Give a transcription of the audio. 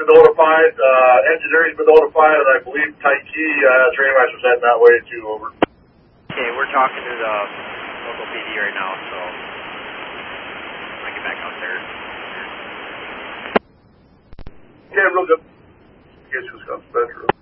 been notified, engineering's been notified, and I believe Taiki, training master's heading that way too, over. Okay, we're talking to the local PD right now, so I get back out there. Yeah, real good. Guess who's got the better.